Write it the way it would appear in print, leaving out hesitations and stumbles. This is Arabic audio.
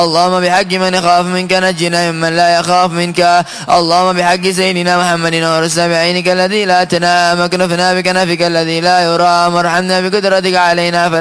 اللهم بحق من يخاف منك نجنا ممن لا يخاف منك. اللهم بحق سيدنا محمد ورسل بعينك الذي لا تنام، اكنفنا بكنفك الذي لا يرام، وارحمنا بقدرتك علينا